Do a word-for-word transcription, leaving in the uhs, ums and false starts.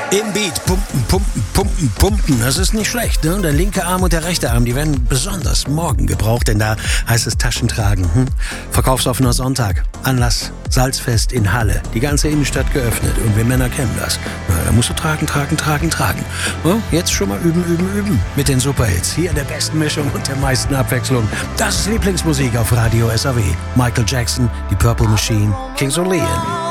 Im Beat, pumpen, pumpen, pumpen, pumpen, das ist nicht schlecht, ne? Der linke Arm und der rechte Arm, die werden besonders morgen gebraucht, denn da heißt es Taschen tragen. Hm? Verkaufsoffener Sonntag, Anlass, Salzfest in Halle, die ganze Innenstadt geöffnet und wir Männer kennen das. Na, da musst du tragen, tragen, tragen, tragen. Ja, jetzt schon mal üben, üben, üben mit den Superhits, hier in der besten Mischung und der meisten Abwechslung. Das ist Lieblingsmusik auf Radio S A W. Michael Jackson, die Purple Machine, Kings of Leon.